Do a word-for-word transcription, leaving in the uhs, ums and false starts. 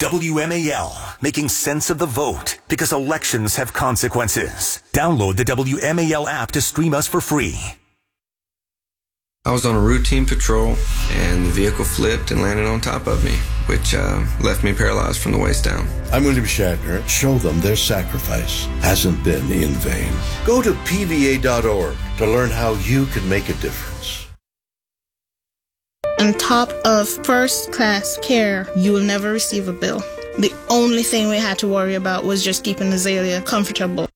W M A L, making sense of the vote because elections have consequences. Download the W M A L app to stream us for free. I was on a routine patrol, and the vehicle flipped and landed on top of me, which uh, left me paralyzed from the waist down. I'm William Shatner. Show them their sacrifice hasn't been in vain. Go to P V A dot org to learn how you can make a difference. On top of first-class care, you will never receive a bill. The only thing we had to worry about was just keeping Azalea comfortable.